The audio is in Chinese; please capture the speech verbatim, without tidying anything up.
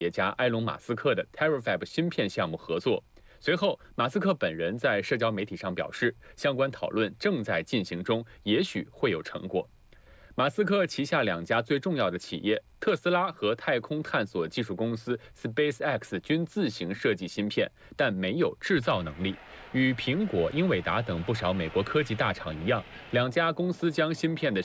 业家埃隆·马斯克的 Terafab 芯片项目合作。随后，马斯克本人在社交媒体上表示，相关讨论正在进行中，也许会有成果。马斯克旗下两家最重要的企业特斯拉和太空探索技术公司 SpaceX 均自行设计芯片，但没有制造能力。与苹果、英伟达等不少美国科技大厂一样，两家公司将芯片的